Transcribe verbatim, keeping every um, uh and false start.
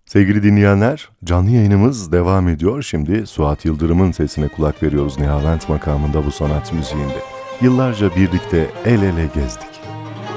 Sevgili dinleyenler, canlı yayınımız devam ediyor. Şimdi Suat Yıldırım'ın sesine kulak veriyoruz Nihavent makamında bu sanat müziğinde. Yıllarca birlikte el ele gezdik.